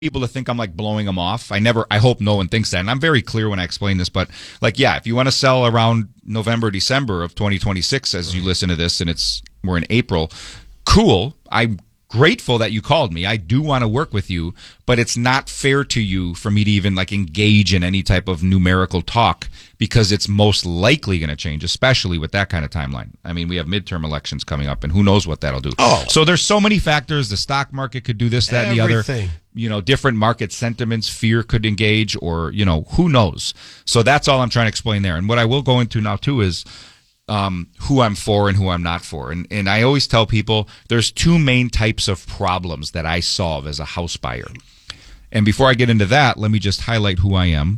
people to think I'm like blowing them off. I hope no one thinks that. And I'm very clear when I explain this, but like, yeah, if you want to sell around November, December of 2026, as you listen to this and we're in April, cool. I'm grateful that you called me. I do want to work with you, but it's not fair to you for me to even like engage in any type of numerical talk because it's most likely going to change, especially with that kind of timeline. I mean, we have midterm elections coming up and who knows what that'll do. So there's so many factors. The stock market could do this, that, and the other. Different market sentiments, fear could engage, or, who knows. So that's all I'm trying to explain there. And what I will go into now too is who I'm for and who I'm not for. And I always tell people there's two main types of problems that I solve as a house buyer. And before I get into that, let me just highlight who I am.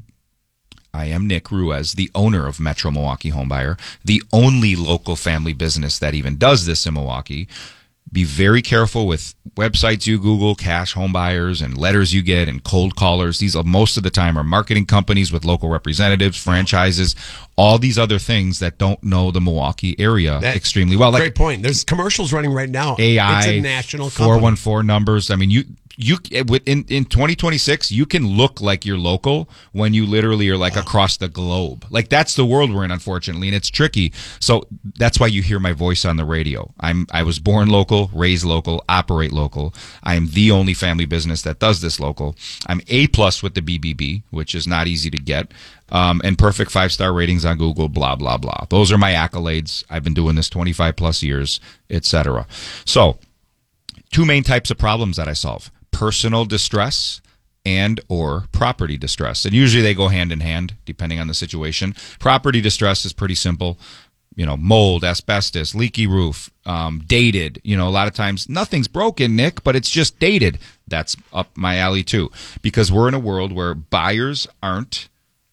I am Nick Ruiz, the owner of Metro Milwaukee Homebuyer, the only local family business that even does this in Milwaukee. Be very careful with websites you Google, cash home buyers, and letters you get, and cold callers. These are, most of the time, are marketing companies with local representatives, franchises, all these other things that don't know the Milwaukee area extremely well. Great point. There's commercials running right now. AI, it's a national company. 414 numbers. I mean, you in 2026, you can look like you're local when you literally are like across the globe. Like that's the world we're in, unfortunately, and it's tricky. So that's why you hear my voice on the radio. I was born local, raised local, operate local. I am the only family business that does this local. I'm A+ with the BBB, which is not easy to get, and perfect 5-star ratings on Google. Blah blah blah. Those are my accolades. I've been doing this 25 plus years, etc. So, two main types of problems that I solve: personal distress and or property distress. And usually they go hand in hand depending on the situation. Property distress is pretty simple. Mold, asbestos, leaky roof, dated. A lot of times nothing's broken, Nick, but it's just dated. That's up my alley too, because we're in a world where buyers aren't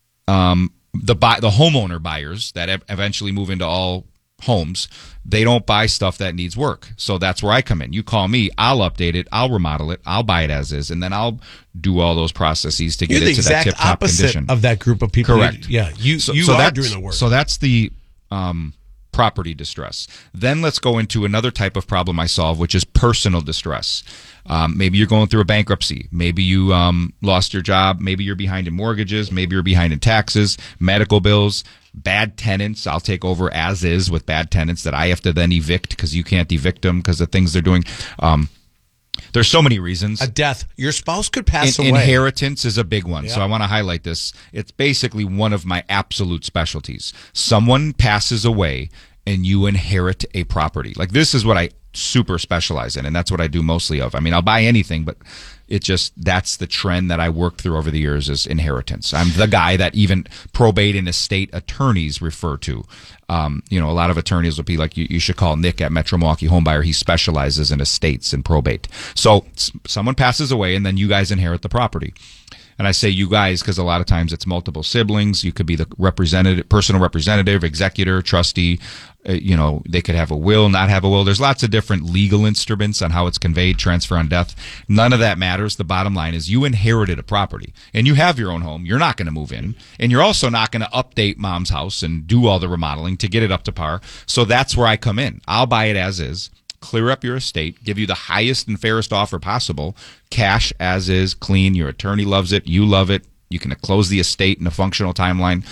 the homeowner buyers that eventually move into all homes. They don't buy stuff that needs work. So that's where I come in. You call me, I'll update it, I'll remodel it, I'll buy it as is, and then I'll do all those processes to get it to that tip-top condition. Of that group of people. Correct. You are doing the work. So that's the property distress. Then let's go into another type of problem I solve, which is personal distress. Maybe you're going through a bankruptcy. Maybe you lost your job. Maybe you're behind in mortgages. Maybe you're behind in taxes, medical bills, bad tenants. I'll take over as is with bad tenants that I have to then evict because you can't evict them because of things they're doing. There's so many reasons. A death. Your spouse could pass away. Inheritance is a big one. Yep. So I want to highlight this. It's basically one of my absolute specialties. Someone passes away and you inherit a property. Like this is what I super specialize in, and that's what I do mostly of. I mean, I'll buy anything, but that's the trend that I worked through over the years is inheritance. I'm the guy that even probate and estate attorneys refer to. A lot of attorneys will be like, you should call Nick at Metro Milwaukee Homebuyer. He specializes in estates and probate. So someone passes away and then you guys inherit the property. And I say you guys because a lot of times it's multiple siblings. You could be the representative, personal representative, executor, trustee. They could have a will, not have a will. There's lots of different legal instruments on how it's conveyed, transfer on death. None of that matters. The bottom line is you inherited a property and you have your own home. You're not going to move in, and you're also not going to update mom's house and do all the remodeling to get it up to par. So that's where I come in. I'll buy it as is, clear up your estate, give you the highest and fairest offer possible, cash as is, clean. Your attorney loves it. You love it. You can close the estate in a functional timeline.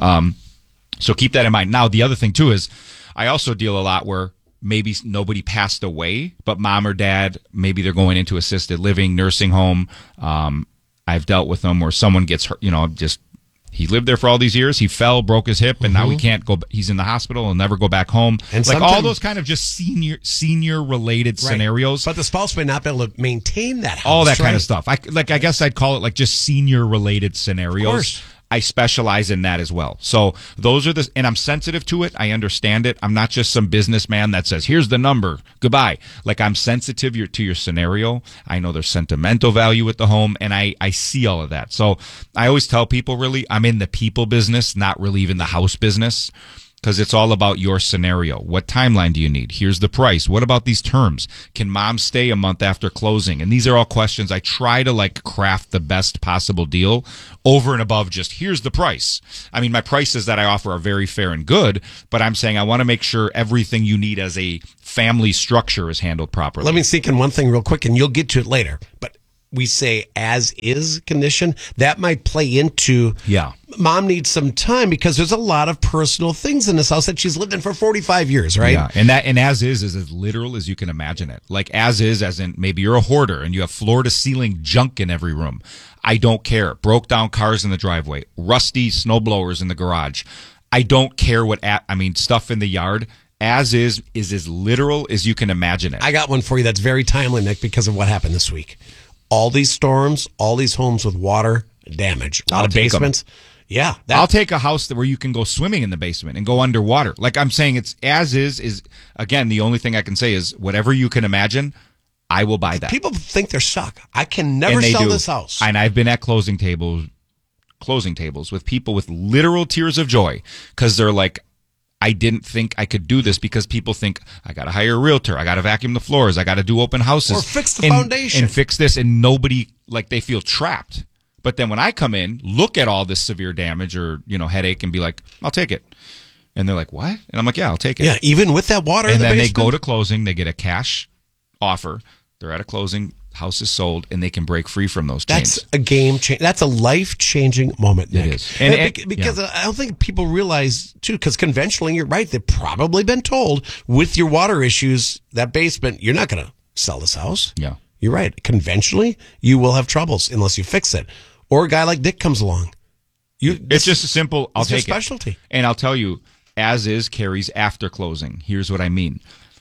So keep that in mind. Now, the other thing, too, is I also deal a lot where maybe nobody passed away, but mom or dad, maybe they're going into assisted living, nursing home. I've dealt with them where someone gets hurt, he lived there for all these years. He fell, broke his hip, and now he can't go. He's in the hospital and never go back home. And like all those kind of just senior related scenarios. But the spouse may not be able to maintain that house. All that kind of stuff. I guess I'd call it like just senior related scenarios. Of course. I specialize in that as well. So those are and I'm sensitive to it. I understand it. I'm not just some businessman that says, here's the number, goodbye. Like I'm sensitive to your scenario. I know there's sentimental value with the home, and I see all of that. So I always tell people, really, I'm in the people business, not really even the house business. Because it's all about your scenario. What timeline do you need? Here's the price. What about these terms? Can mom stay a month after closing? And these are all questions I try to craft the best possible deal over and above just here's the price. I mean, my prices that I offer are very fair and good, but I'm saying I want to make sure everything you need as a family structure is handled properly. Let me sneak in one thing real quick, and you'll get to it later. But we say as is condition, that might play into mom needs some time because there's a lot of personal things in this house that she's lived in for 45 years, right? Yeah, and as is as literal as you can imagine it. Like as is, as in maybe you're a hoarder and you have floor to ceiling junk in every room. I don't care. Broke down cars in the driveway, rusty snow blowers in the garage. I don't care stuff in the yard. As is as literal as you can imagine it. I got one for you that's very timely, Nick, because of what happened this week. All these storms, all these homes with water damage, a lot of basements. Yeah. I'll take a house where you can go swimming in the basement and go underwater. Like I'm saying, it's as is, again, the only thing I can say is whatever you can imagine, I will buy that. People think they're stuck. I can never sell this house. And I've been at closing tables with people with literal tears of joy because they're like, I didn't think I could do this because people think I got to hire a realtor, I got to vacuum the floors, I got to do open houses, or fix the foundation, and fix this, and nobody they feel trapped. But then when I come in, look at all this severe damage or headache, and be like, I'll take it, and they're like, what? And I'm like, yeah, I'll take it. Yeah, even with that water. And in the then basement? They go to closing, they get a cash offer, they're at a closing. House is sold, and they can break free from those chains. That's a game change. That's a life-changing moment, Nick. It is. Because I don't think people realize, too, because conventionally, you're right, they've probably been told, with your water issues, that basement, you're not going to sell this house. Yeah. You're right. Conventionally, you will have troubles unless you fix it. Or a guy like Dick comes along. It's just a simple, I'll take it. Specialty. And I'll tell you, as is carries after closing. Here's what I mean.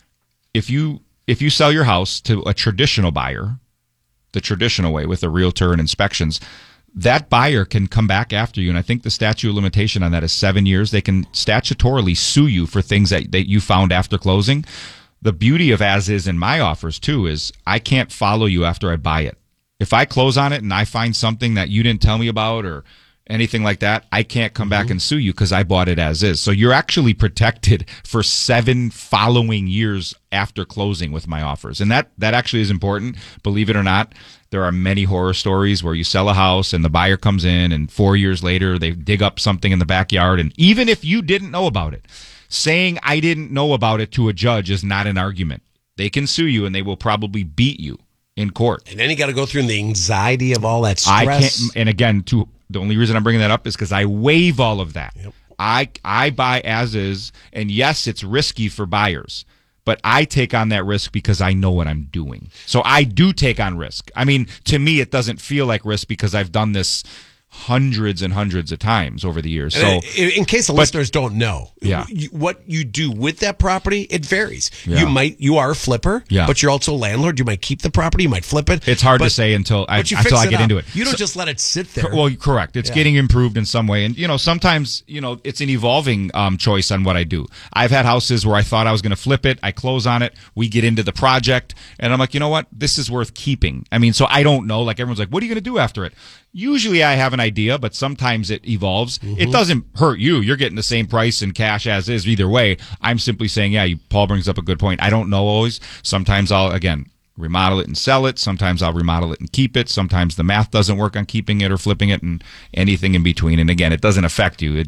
If you sell your house to a traditional buyer, the traditional way with a realtor and inspections, that buyer can come back after you. And I think the statute of limitation on that is 7 years. They can statutorily sue you for things that you found after closing. The beauty of as is in my offers, too, is I can't follow you after I buy it. If I close on it and I find something that you didn't tell me about or anything like that, I can't come back and sue you because I bought it as is. So you're actually protected for 7 following years after closing with my offers. And that actually is important. Believe it or not, there are many horror stories where you sell a house and the buyer comes in and 4 years later they dig up something in the backyard. And even if you didn't know about it, saying I didn't know about it to a judge is not an argument. They can sue you and they will probably beat you in court. And then you got to go through the anxiety of all that stress. And again, the only reason I'm bringing that up is because I waive all of that. Yep. I buy as is, and yes, it's risky for buyers, but I take on that risk because I know what I'm doing. So I do take on risk. I mean, to me, it doesn't feel like risk because I've done this hundreds and hundreds of times over the years. So, in case the listeners don't know, yeah. What you do with that property, it varies. Yeah. You are a flipper, but you're also a landlord. You might keep the property, you might flip it. It's hard to say until I get into it. You don't just let it sit there. Well, correct. It's getting improved in some way. And, sometimes, it's an evolving choice on what I do. I've had houses where I thought I was going to flip it. I close on it. We get into the project. And I'm like, you know what? This is worth keeping. I mean, so I don't know. Like, everyone's like, what are you going to do after it? Usually I have an idea, but sometimes it evolves. Mm-hmm. It doesn't hurt you. You're getting the same price in cash as is either way. I'm simply saying, Paul brings up a good point. I don't know always. Sometimes I'll, again, remodel it and sell it. Sometimes I'll remodel it and keep it. Sometimes the math doesn't work on keeping it or flipping it, and anything in between. And again, it doesn't affect you.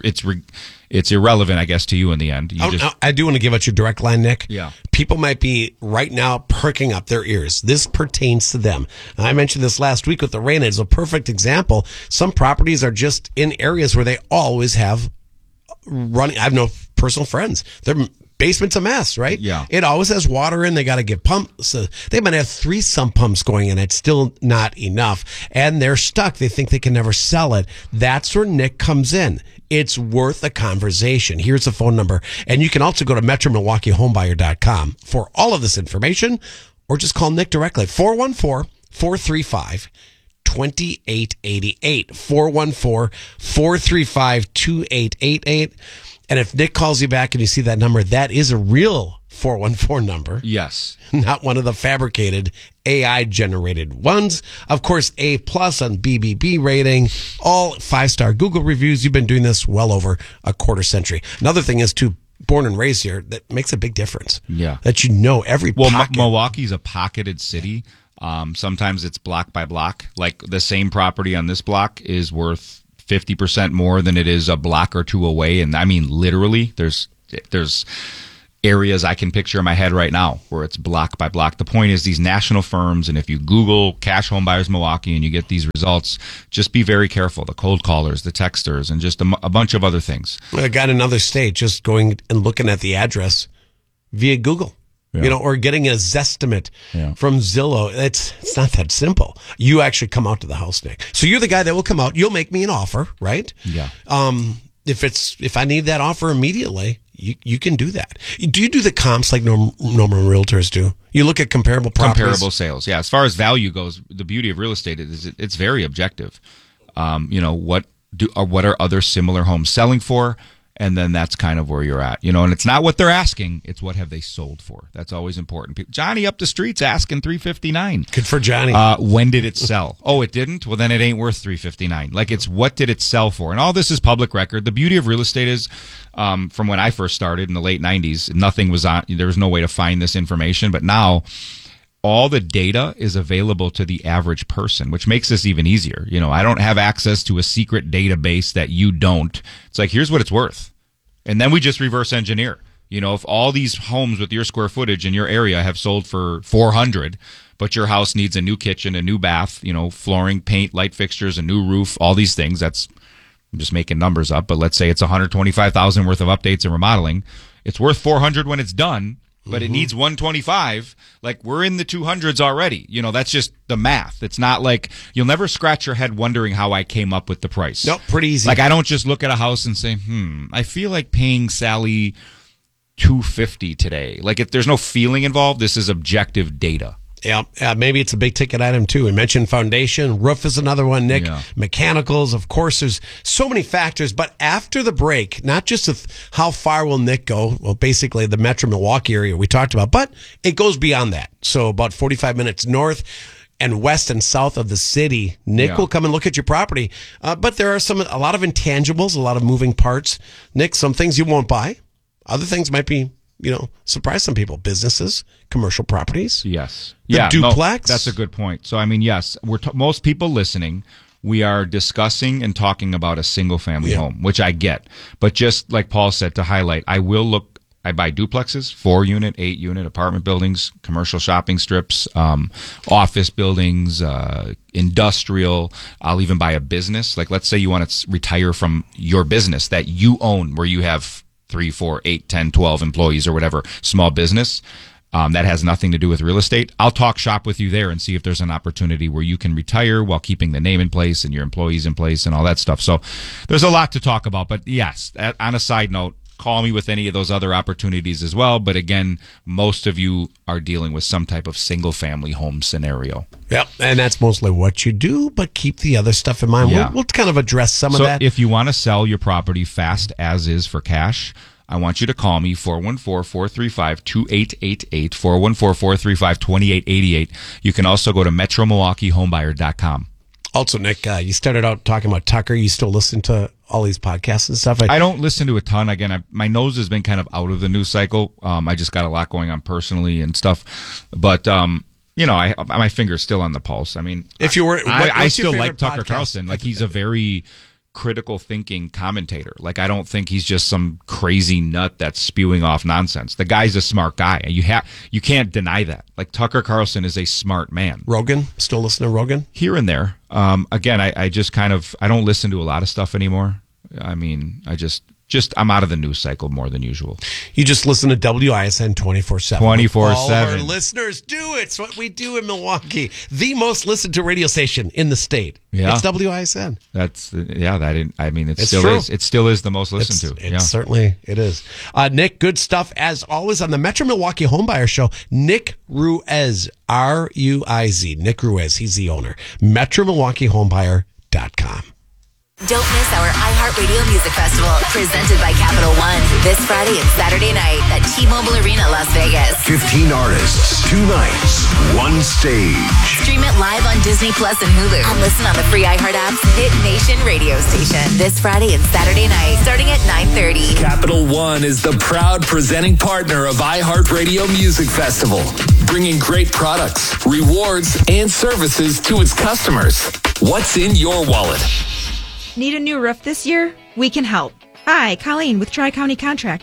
It's irrelevant, I guess, to you in the end. I do want to give out your direct line, Nick. Yeah. People might be right now perking up their ears. This pertains to them. I mentioned this last week with the rain. It's a perfect example. Some properties are just in areas where they always have running. I have no personal friends. Their basement's a mess, right? Yeah. It always has water in. They got to get pumps. So they might have 3 sump pumps going in. It's still not enough. And they're stuck. They think they can never sell it. That's where Nick comes in. It's worth a conversation. Here's the phone number. And you can also go to MetroMilwaukeeHomebuyer.com for all of this information, or just call Nick directly. 414-435-2888. 414-435-2888. And if Nick calls you back and you see that number, that is a real 414 number. Yes. Not one of the fabricated AI-generated ones. Of course, A+ on BBB rating, all 5-star Google reviews. You've been doing this well over a quarter century. Another thing is, too, born and raised here, that makes a big difference. Yeah. That every pocket. Milwaukee's a pocketed city. Sometimes it's block by block. Like the same property on this block is worth 50% more than it is a block or two away. And I mean, literally, there's areas I can picture in my head right now where it's block by block. The point is these national firms, and if you Google Cash Home Buyers Milwaukee and you get these results, just be very careful. The cold callers, the texters, and just a bunch of other things. I got another state just going and looking at the address via Google. Yeah. Or getting a Zestimate Yeah. from Zillow. It's not that simple. You actually come out to the house, Nick. So you're the guy that will come out. You'll make me an offer, right? Yeah. If I need that offer immediately, you can do that. Do you do the comps like normal realtors do? You look at comparable properties? Comparable sales. Yeah. As far as value goes, the beauty of real estate is it's very objective. What are other similar homes selling for? And then that's kind of where you're at, and it's not what they're asking. It's what have they sold for. That's always important. Johnny up the street's asking $359. Good for Johnny. When did it sell? Oh, it didn't? Well, then it ain't worth $359. Like, it's what did it sell for? And all this is public record. The beauty of real estate is, from when I first started in the late 90s, nothing was on, there was no way to find this information. But now, all the data is available to the average person, which makes this even easier. I don't have access to a secret database that you don't. It's like, here's what it's worth. And then we just reverse engineer. If all these homes with your square footage in your area have sold for 400, but your house needs a new kitchen, a new bath, flooring, paint, light fixtures, a new roof, all these things, I'm just making numbers up, but let's say it's $125,000 worth of updates and remodeling. It's worth 400 when it's done. But it needs 125. Like, we're in the 200s already. That's just the math. It's not like you'll never scratch your head wondering how I came up with the price. Nope, pretty easy. Like, I don't just look at a house and say, I feel like paying Sally $250 today. Like, if there's no feeling involved, this is objective data. Yeah, maybe it's a big ticket item too. We mentioned foundation, roof is another one, Nick. Yeah. Mechanicals, of course, there's so many factors. But after the break, not just of how far will Nick go, well, basically the Metro Milwaukee area we talked about, but it goes beyond that. So about 45 minutes north and west and south of the city, Nick will come and look at your property. But there are a lot of intangibles, a lot of moving parts. Nick, some things you won't buy. Other things might be, surprise some people. Businesses, commercial properties. Yes. The duplex. That's a good point. So, yes, most people listening, we are discussing and talking about a single family home, which I get. But just like Paul said, to highlight, I buy duplexes, 4-unit, 8-unit apartment buildings, commercial shopping strips, office buildings, industrial. I'll even buy a business. Like, let's say you want to retire from your business that you own, where you have 3, 4, 8, 10, 12 employees or whatever, small business. That has nothing to do with real estate. I'll talk shop with you there and see if there's an opportunity where you can retire while keeping the name in place and your employees in place and all that stuff. So there's a lot to talk about. But yes, on a side note, call me with any of those other opportunities as well. But again, most of you are dealing with some type of single family home scenario. Yep, and that's mostly what you do, but keep the other stuff in mind. Yeah. We'll kind of address some of that. So if you want to sell your property fast as is for cash, I want you to call me, 414-435-2888, 414-435-2888. You can also go to MetroMilwaukeeHomebuyer.com. Also, Nick, you started out talking about Tucker. You still listen to all these podcasts and stuff? I don't listen to a ton. Again, my nose has been kind of out of the news cycle. I just got a lot going on personally and stuff. But, my finger's still on the pulse. If you were, I still like Tucker podcast? Carlson. Like, he's a very critical thinking commentator. Like, I don't think he's just some crazy nut that's spewing off nonsense. The guy's a smart guy. You can't deny that. Like, Tucker Carlson is a smart man. Rogan, still listen to Rogan? Here and there. Again, I just I don't listen to a lot of stuff anymore. I'm out of the news cycle more than usual. You just listen to WISN 24/7. 24/7. All our listeners do. It's what we do in Milwaukee. The most listened to radio station in the state. Yeah. It's WISN. It still true. is. It still is the most listened to. Certainly it is. Nick, good stuff as always on the Metro Milwaukee Homebuyer Show. Nick Ruiz, Ruiz. Nick Ruiz, he's the owner. MetroMilwaukeeHomebuyer.com. Don't miss our iHeartRadio Music Festival, presented by Capital One, this Friday and Saturday night at T-Mobile Arena, Las Vegas. 15 artists, 2 nights, 1 stage. Stream it live on Disney Plus and Hulu, and listen on the free iHeart app's Hit Nation radio station this Friday and Saturday night, starting at 9:30. Capital One is the proud presenting partner of iHeartRadio Music Festival, bringing great products, rewards, and services to its customers. What's in your wallet? Need a new roof this year? We can help. Hi, Colleen with Tri-County Contracting.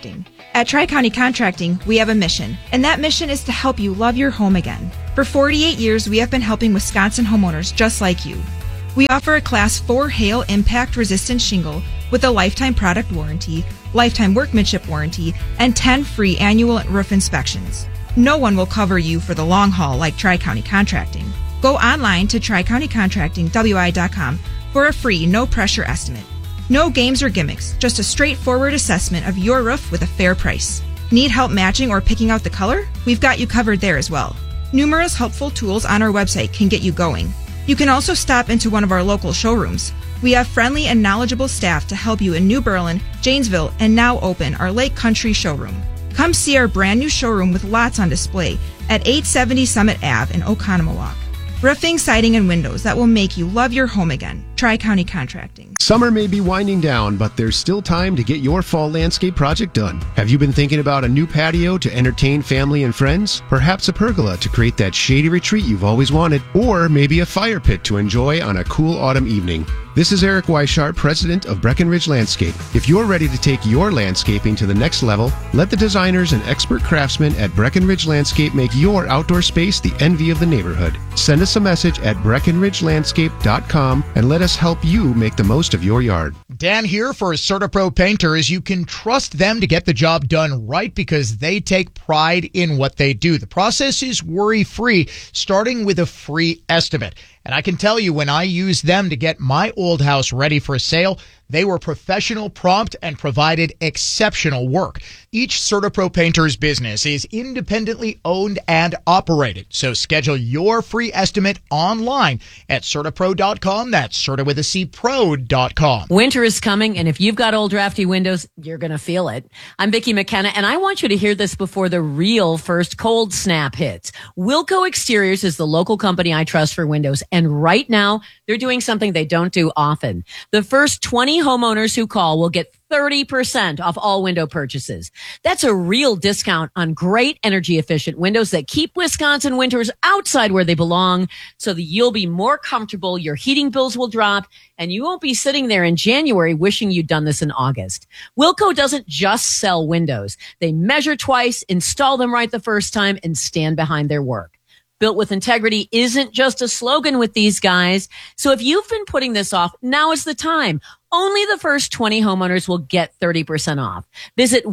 At Tri-County Contracting, we have a mission, and that mission is to help you love your home again. For 48 years, we have been helping Wisconsin homeowners just like you. We offer a Class 4 hail impact resistant shingle with a lifetime product warranty, lifetime workmanship warranty, and 10 free annual roof inspections. No one will cover you for the long haul like Tri-County Contracting. Go online to TriCountyContractingWI.com for a free, no-pressure estimate. No games or gimmicks, just a straightforward assessment of your roof with a fair price. Need help matching or picking out the color? We've got you covered there as well. Numerous helpful tools on our website can get you going. You can also stop into one of our local showrooms. We have friendly and knowledgeable staff to help you in New Berlin, Janesville, and now open our Lake Country showroom. Come see our brand new showroom with lots on display at 870 Summit Ave in Oconomowoc. Roofing, siding, and windows that will make you love your home again. Tri-County Contracting. Summer may be winding down, but there's still time to get your fall landscape project done. Have you been thinking about a new patio to entertain family and friends? Perhaps a pergola to create that shady retreat you've always wanted? Or maybe a fire pit to enjoy on a cool autumn evening? This is Eric Weishart, president of Breckenridge Landscape. If you're ready to take your landscaping to the next level, let the designers and expert craftsmen at Breckenridge Landscape make your outdoor space the envy of the neighborhood. Send us a message at BreckenridgeLandscape.com and let us help you make the most of your yard. Dan here for CertaPro Painters. You can trust them to get the job done right because they take pride in what they do. The process is worry-free, starting with a free estimate. And I can tell you, when I used them to get my old house ready for a sale, they were professional, prompt, and provided exceptional work. Each CertaPro Painters business is independently owned and operated. So schedule your free estimate online at CertaPro.com. That's Certa with a C, pro.com. Winter is coming, and if you've got old drafty windows, you're going to feel it. I'm Vicki McKenna, and I want you to hear this before the real first cold snap hits. Wilco Exteriors is the local company I trust for windows, and right now, they're doing something they don't do often. The first 20 homeowners who call will get 30% off all window purchases. That's a real discount on great energy efficient windows that keep Wisconsin winters outside where they belong so that you'll be more comfortable, your heating bills will drop, and you won't be sitting there in January wishing you'd done this in August. Wilco doesn't just sell windows. They measure twice, install them right the first time, and stand behind their work. Built with integrity isn't just a slogan with these guys. So if you've been putting this off, now is the time. Only the first 20 homeowners will get 30% off. Visit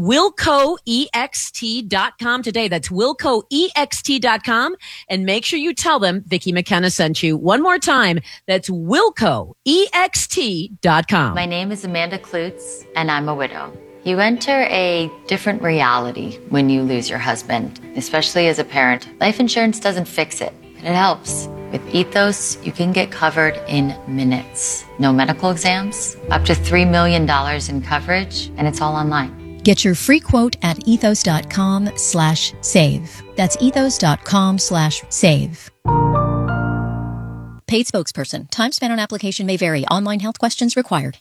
WilcoEXT.com today. That's WilcoEXT.com. And make sure you tell them Vicki McKenna sent you. One more time. That's WilcoEXT.com. My name is Amanda Klutz, and I'm a widow. You enter a different reality when you lose your husband, especially as a parent. Life insurance doesn't fix it, but it helps. With Ethos, you can get covered in minutes. No medical exams, up to $3 million in coverage, and it's all online. Get your free quote at ethos.com/save. That's ethos.com/save. Paid spokesperson. Time spent on application may vary. Online health questions required.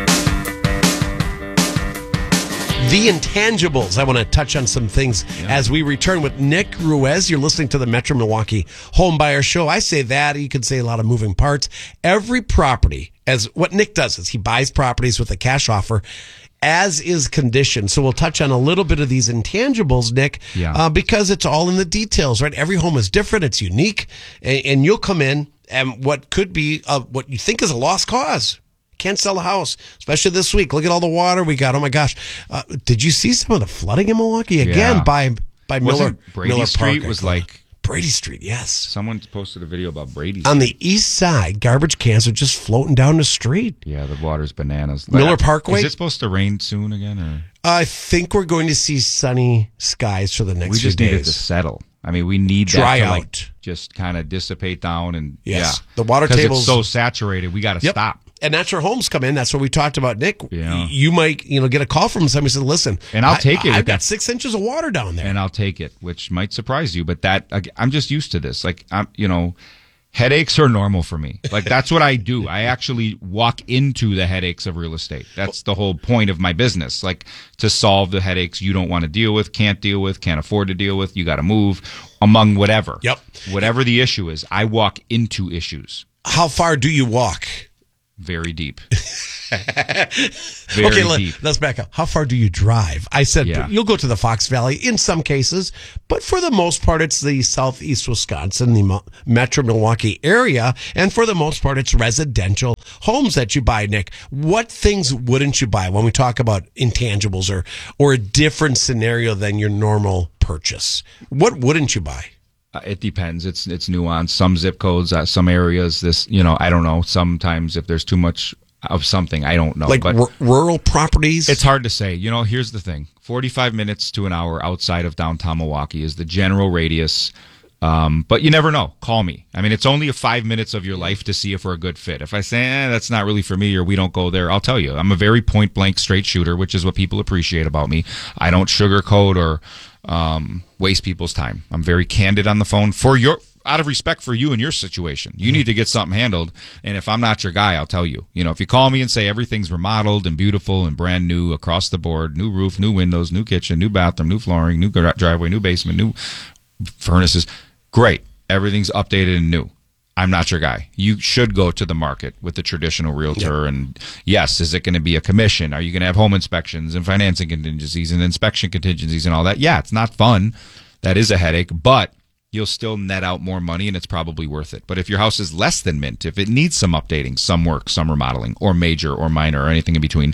The intangibles. I want to touch on some things as we return with Nick Ruiz. You're listening to the Metro Milwaukee Home Buyer Show. I say that. You could say a lot of moving parts. Every property, as what Nick does is he buys properties with a cash offer, as is condition. So we'll touch on a little bit of these intangibles, Nick, because it's all in the details, right? Every home is different. It's unique. And you'll come in and what could be what you think is a lost cause. Can't sell a house, especially this week. Look at all the water we got. Oh my gosh! Did you see some of the flooding in Milwaukee again? By Miller Brady Street Park, was like Brady Street. Yes, someone posted a video about Brady Street. On the east side. Garbage cans are just floating down the street. Yeah, the water's bananas. Miller Parkway. Is it supposed to rain soon again? Or I think we're going to see sunny skies for the next few days. We just need it to settle. I mean, we need dry that to out, just kind of dissipate down, and the water table's it's so saturated. We got to stop. And that's where homes come in. That's what we talked about, Nick. Yeah. You might, get a call from somebody who says, listen, and I'll take it. I've got 6 inches of water down there. And I'll take it, which might surprise you. But I'm just used to this. Like, headaches are normal for me. Like, that's what I do. I actually walk into the headaches of real estate. That's the whole point of my business. Like, to solve the headaches you don't want to deal with, can't afford to deal with. You got to move among whatever. Yep. Whatever the issue is, I walk into issues. How far do you walk? Very deep. Very deep. Let's back up. How far do you drive? I said you'll go to the Fox Valley in some cases, but for the most part, it's the southeast Wisconsin, the metro Milwaukee area, and for the most part, it's residential homes that you buy, Nick. What things wouldn't you buy when we talk about intangibles or a different scenario than your normal purchase? What wouldn't you buy? It depends. It's nuanced. Some zip codes, some areas, I don't know. Sometimes if there's too much of something, I don't know. Like but rural properties? It's hard to say. Here's the thing. 45 minutes to an hour outside of downtown Milwaukee is the general radius. But you never know. Call me. I mean, it's only 5 minutes of your life to see if we're a good fit. If I say, that's not really for me or we don't go there, I'll tell you. I'm a very point-blank straight shooter, which is what people appreciate about me. I don't sugarcoat or waste people's time. I'm very candid on the phone out of respect for you and your situation. You need to get something handled, and if I'm not your guy, I'll tell you. If you call me and say everything's remodeled and beautiful and brand new across the board, new roof, new windows, new kitchen, new bathroom, new flooring, new driveway, new basement, new furnaces, great. Everything's updated and new. I'm not your guy. You should go to the market with the traditional realtor. Yep. And yes, is it going to be a commission? Are you going to have home inspections and financing contingencies and inspection contingencies and all that? Yeah, it's not fun. That is a headache, but you'll still net out more money and it's probably worth it. But if your house is less than mint, if it needs some updating, some work, some remodeling, or major or minor or anything in between,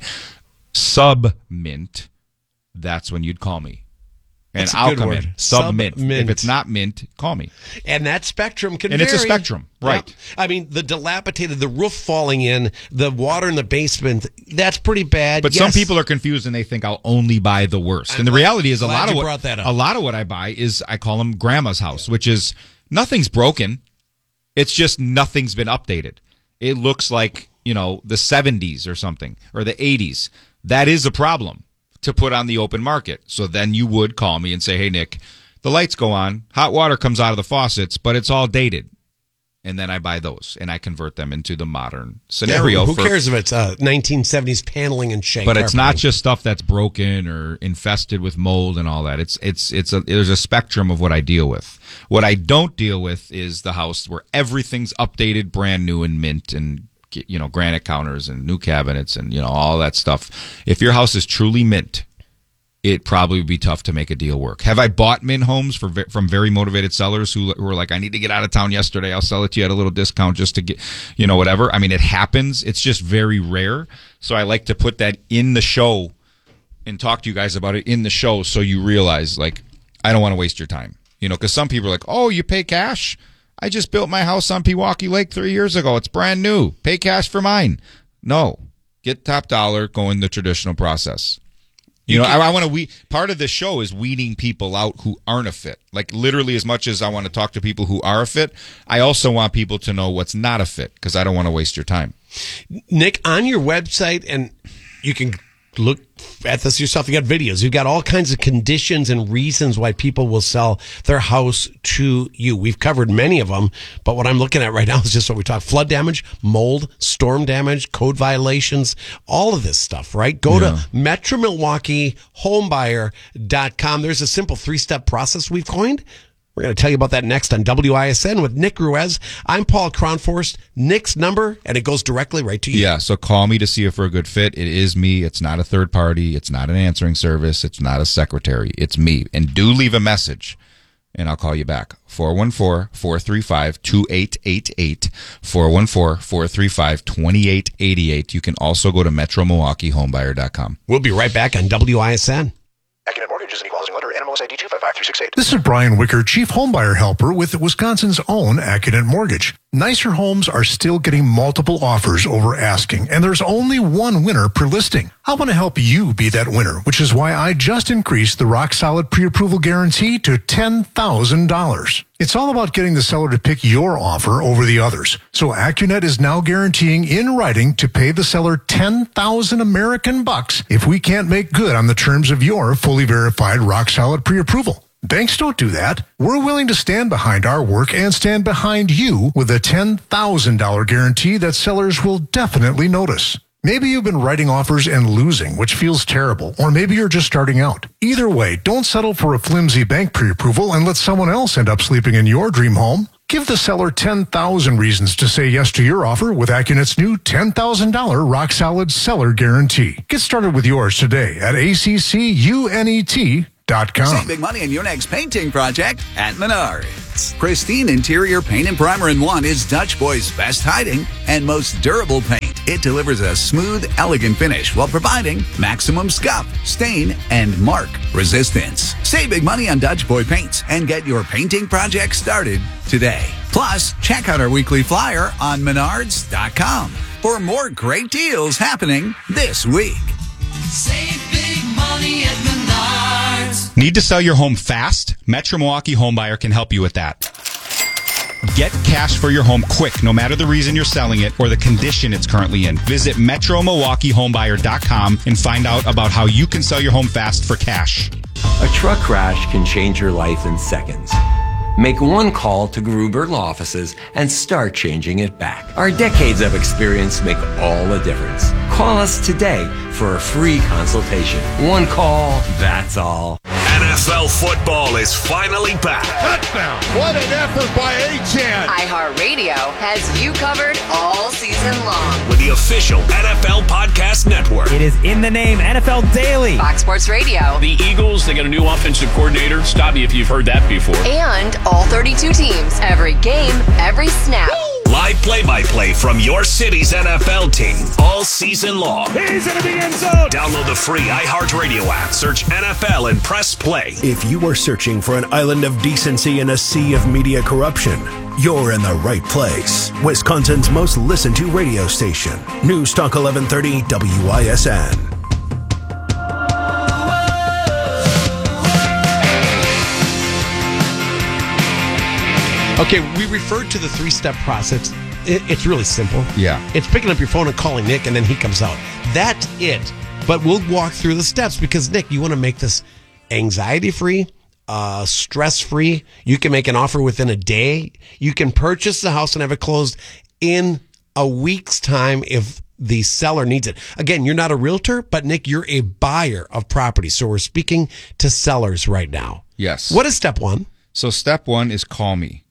sub-mint, that's when you'd call me. And I'll come in. Sub-mint. If it's not mint, call me. And that spectrum can vary. And it's a spectrum, right. Yeah. I mean, the dilapidated, the roof falling in, the water in the basement, that's pretty bad. But some people are confused and they think I'll only buy the worst. And the reality is a lot of what I buy is, I call them grandma's house, which is nothing's broken. It's just nothing's been updated. It looks like, the 70s or something, or the 80s. That is a problem to put on the open market. So then you would call me and say, hey, Nick, the lights go on, hot water comes out of the faucets, but it's all dated. And then I buy those, and I convert them into the modern scenario. Yeah, who cares if it's 1970s paneling and shake? But it's not just stuff that's broken or infested with mold and all that. There's a spectrum of what I deal with. What I don't deal with is the house where everything's updated, brand new, and mint, and granite counters and new cabinets and, all that stuff. If your house is truly mint, it probably would be tough to make a deal work. Have I bought mint homes from very motivated sellers who were like, I need to get out of town yesterday. I'll sell it to you at a little discount just to get, whatever. I mean, it happens. It's just very rare. So I like to put that in the show and talk to you guys about it in the show so you realize, like, I don't want to waste your time. Because some people are like, oh, you pay cash? I just built my house on Pewaukee Lake 3 years ago. It's brand new. Pay cash for mine. No. Get top dollar, go in the traditional process. I want to part of this show is weeding people out who aren't a fit. Like, literally, as much as I want to talk to people who are a fit, I also want people to know what's not a fit, because I don't want to waste your time. Nick, on your website, and you can look at this yourself, you got videos, you've got all kinds of conditions and reasons why people will sell their house to you. We've covered many of them, but what I'm looking at right now is just what we talked: flood damage, mold, storm damage, code violations, all of this stuff, right? Go to MetroMilwaukeeHomebuyer.com. There's a simple 3-step process we've coined. We're going to tell you about that next on WISN with Nick Ruiz. I'm Paul Kronforst. Nick's number, and it goes directly right to you. Yeah, so call me to see if we're a good fit. It is me. It's not a third party. It's not an answering service. It's not a secretary. It's me. And do leave a message, and I'll call you back. 414-435-2888. 414-435-2888. You can also go to MetroMilwaukeeHomebuyer.com. We'll be right back on WISN. Accunet Mortgage is an equal housing lender. NMLS ID 255368. This is Brian Wicker, Chief Homebuyer Helper with Wisconsin's own Accunet Mortgage. Nicer homes are still getting multiple offers over asking, and there's only one winner per listing. I want to help you be that winner, which is why I just increased the rock-solid pre-approval guarantee to $10,000. It's all about getting the seller to pick your offer over the others. So Accunet is now guaranteeing in writing to pay the seller 10,000 American bucks if we can't make good on the terms of your fully verified rock-solid pre-approval. Banks don't do that. We're willing to stand behind our work and stand behind you with a $10,000 guarantee that sellers will definitely notice. Maybe you've been writing offers and losing, which feels terrible, or maybe you're just starting out. Either way, don't settle for a flimsy bank pre-approval and let someone else end up sleeping in your dream home. Give the seller 10,000 reasons to say yes to your offer with AccuNet's new $10,000 rock-solid seller guarantee. Get started with yours today at ACCUNET.com. Save big money on your next painting project at Menards. Pristine interior paint and primer in one is Dutch Boy's best hiding and most durable paint. It delivers a smooth, elegant finish while providing maximum scuff, stain, and mark resistance. Save big money on Dutch Boy paints and get your painting project started today. Plus, check out our weekly flyer on Menards.com for more great deals happening this week. Save big money at Menards. Need to sell your home fast? Metro Milwaukee Homebuyer can help you with that. Get cash for your home quick, no matter the reason you're selling it or the condition it's currently in. Visit MetroMilwaukeeHomebuyer.com and find out about how you can sell your home fast for cash. A truck crash can change your life in seconds. Make one call to Gruber Law Offices and start changing it back. Our decades of experience make all the difference. Call us today for a free consultation. One call, that's all. NFL football is finally back. Touchdown. What an effort by Achane. iHeartRadio has you covered all season long. With the official NFL Podcast Network. It is in the name, NFL Daily. Fox Sports Radio. The Eagles, they got a new offensive coordinator. Stop me if you've heard that before. And all 32 teams. Every game, every snap. Woo! Live play-by-play from your city's NFL team all season long. He's in the end zone. Download the free iHeartRadio app. Search NFL and press play. If you are searching for an island of decency in a sea of media corruption, you're in the right place. Wisconsin's most listened to radio station. News Talk 1130 WISN. Okay, we referred to the three-step process. It's really simple. Yeah. It's picking up your phone and calling Nick, and then he comes out. That's it. But we'll walk through the steps because, Nick, you want to make this anxiety-free, stress-free. You can make an offer within a day. You can purchase the house and have it closed in a week's time if the seller needs it. Again, you're not a realtor, but, Nick, you're a buyer of property. So we're speaking to sellers right now. Yes. What is step one? So step one is call me.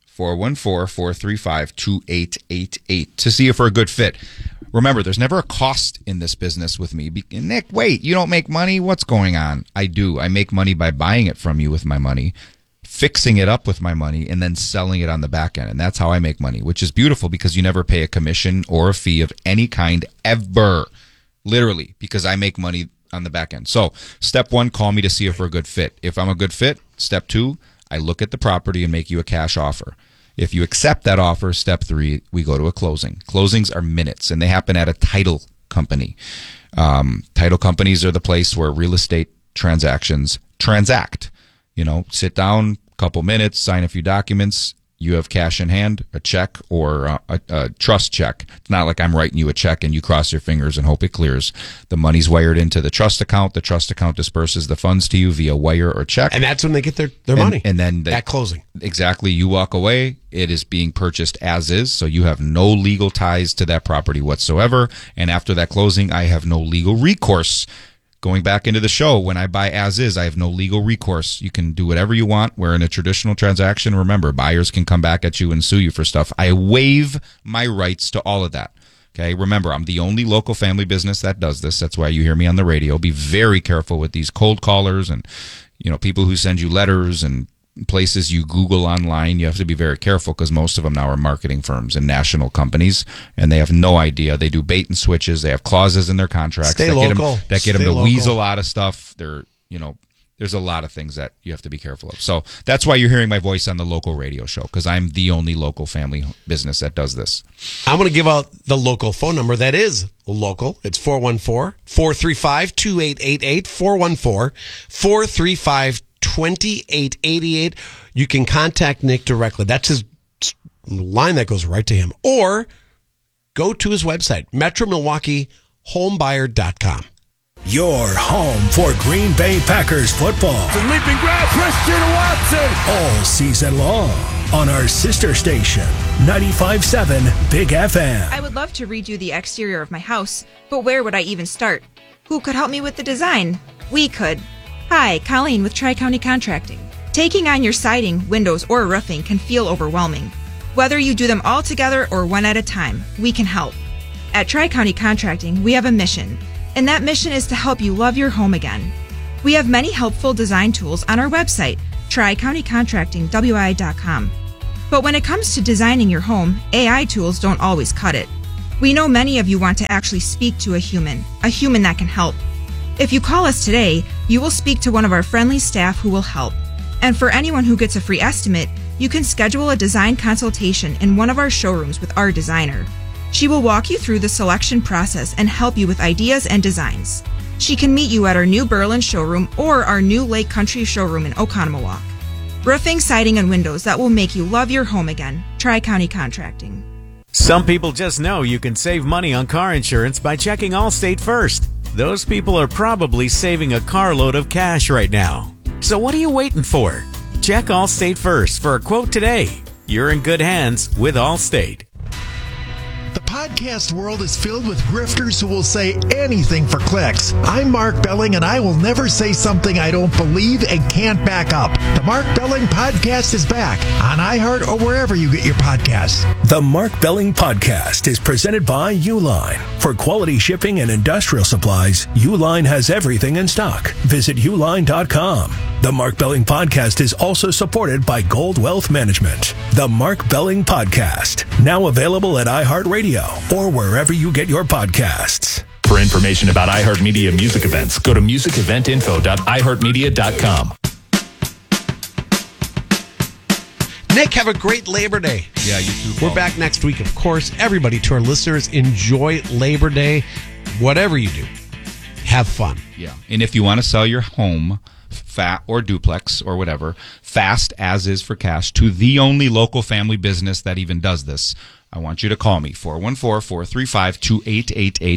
414-435-2888 to see if we're a good fit. Remember, there's never a cost in this business with me. Nick, wait, you don't make money? What's going on? I do. I make money by buying it from you with my money, fixing it up with my money, and then selling it on the back end. And that's how I make money, which is beautiful because you never pay a commission or a fee of any kind ever. Literally, because I make money on the back end. So step one, call me to see if we're a good fit. If I'm a good fit, step two, I look at the property and make you a cash offer. If you accept that offer, step three, we go to a closing. Closings are minutes, and they happen at a title company. Title companies are the place where real estate transactions transact. You know, sit down, couple minutes, sign a few documents. You have cash in hand, a check, or a trust check. It's not like I'm writing you a check and you cross your fingers and hope it clears. The money's wired into the trust account. The trust account disperses the funds to you via wire or check. And that's when they get their money. And then at closing. Exactly. You walk away. It is being purchased as is. So you have no legal ties to that property whatsoever. And after that closing, I have no legal recourse. Going back into the show, when I buy as is, I have no legal recourse. You can do whatever you want. Where in a traditional transaction, remember, buyers can come back at you and sue you for stuff. I waive my rights to all of that. Okay, remember, I'm the only local family business that does this. That's why you hear me on the radio. Be very careful with these cold callers and, you know, people who send you letters and places you Google online. You have to be very careful because most of them now are marketing firms and national companies, and they have no idea. They do bait and switches. They have clauses in their contracts that get them to weasel out of stuff. They're, you know, there's a lot of things that you have to be careful of. So that's why you're hearing my voice on the local radio show, because I'm the only local family business that does this. I'm going to give out the local phone number that is local. It's 414-435-2888, 414-435-2888. You can contact Nick directly. That's his line that goes right to him. Or go to his website, MetroMilwaukeeHomebuyer.com. Your home for Green Bay Packers football. The leaping grab, Christian Watson. All season long on our sister station, 95.7 Big FM. I would love to redo the exterior of my house, but where would I even start? Who could help me with the design? We could. Hi, Colleen with Tri-County Contracting. Taking on your siding, windows, or roofing can feel overwhelming. Whether you do them all together or one at a time, we can help. At Tri-County Contracting, we have a mission, and that mission is to help you love your home again. We have many helpful design tools on our website, tricountycontractingwi.com. But when it comes to designing your home, AI tools don't always cut it. We know many of you want to actually speak to a human that can help. If you call us today, you will speak to one of our friendly staff who will help. And for anyone who gets a free estimate, you can schedule a design consultation in one of our showrooms with our designer. She will walk you through the selection process and help you with ideas and designs. She can meet you at our new Berlin showroom or our new Lake Country showroom in Oconomowoc. Roofing, siding, and windows that will make you love your home again. Tri-County Contracting. Some people just know you can save money on car insurance by checking Allstate first. Those people are probably saving a carload of cash right now. So what are you waiting for? Check Allstate first for a quote today. You're in good hands with Allstate. The podcast world is filled with grifters who will say anything for clicks. I'm Mark Belling, and I will never say something I don't believe and can't back up. The Mark Belling Podcast is back on iHeart or wherever you get your podcasts. The Mark Belling Podcast is presented by Uline. For quality shipping and industrial supplies, Uline has everything in stock. Visit uline.com. The Mark Belling Podcast is also supported by Gold Wealth Management. The Mark Belling Podcast, now available at iHeartRadio or wherever you get your podcasts. For information about iHeartMedia music events, go to musiceventinfo.iheartmedia.com. Nick, have a great Labor Day. Yeah, you too, Paul. We're back next week, of course. Everybody, to our listeners, enjoy Labor Day. Whatever you do, have fun. Yeah. And if you want to sell your home, fat or duplex or whatever, fast as is for cash, to the only local family business that even does this, I want you to call me, 414-435-2888,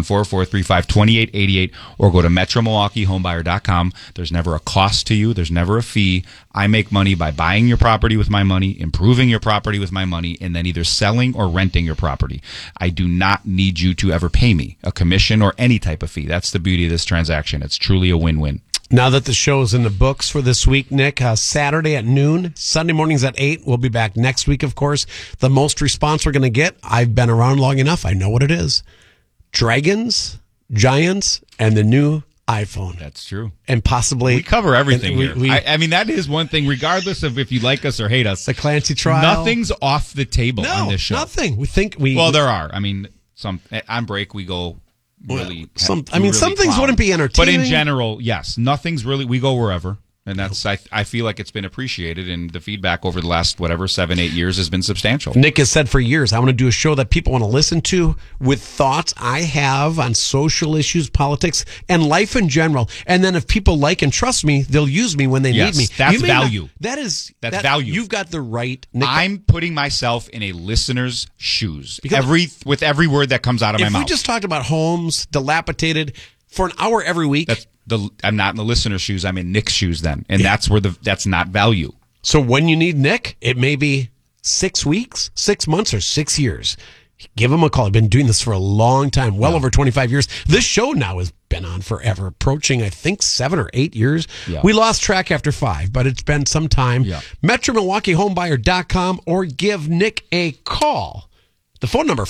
414-435-2888, or go to metromilwaukeehomebuyer.com. There's never a cost to you. There's never a fee. I make money by buying your property with my money, improving your property with my money, and then either selling or renting your property. I do not need you to ever pay me a commission or any type of fee. That's the beauty of this transaction. It's truly a win-win. Now that the show is in the books for this week, Nick, Saturday at noon, Sunday mornings at 8. We'll be back next week, of course. The most response we're going to get, I've been around long enough, I know what it is. Dragons, Giants, and the new iPhone. That's true. And possibly... We cover everything here. I mean, that is one thing, regardless of if you like us or hate us. The Clancy trial. Nothing's off the table on this show. Nothing. Well, there are. I mean, on break we go... Really, some things wouldn't be entertaining, but in general, yes, nothing's really. We go wherever, and that's. I feel like it's been appreciated, and the feedback over the last 7-8 years has been substantial. Nick has said for years, I want to do a show that people want to listen to with thoughts I have on social issues, politics, and life in general. And then if people like and trust me, they'll use me when they need me. That's value. That's value. You've got the right. Nick, I'm putting myself in a listener's shoes with every word that comes out of my mouth. If we just talked about homes, dilapidated, for an hour every week. I'm not in the listener's shoes. I'm in Nick's shoes then, and that's where that's not value. So when you need Nick, it may be 6 weeks, 6 months, or 6 years. Give him a call. I've been doing this for a long time, well over 25 years. This show now has been on forever, approaching, I think, 7 or 8 years. Yeah. We lost track after 5, but it's been some time. Yeah. MetroMilwaukeeHomebuyer.com or give Nick a call. The phone number,